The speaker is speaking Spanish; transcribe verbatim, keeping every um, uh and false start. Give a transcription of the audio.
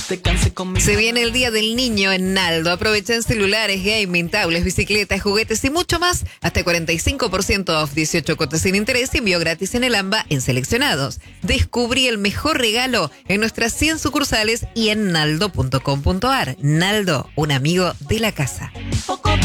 te canse con mi... Se viene el Día del Niño en Naldo. Aprovechen celulares, gaming, tablets, bicicletas, juguetes y mucho más. Hasta cuarenta y cinco por ciento off, dieciocho cuotas sin interés y envío gratis en el AMBA en seleccionados. Descubrí el mejor regalo en nuestras cien sucursales y en naldo punto com punto ar. Naldo, un amigo de la casa. Poco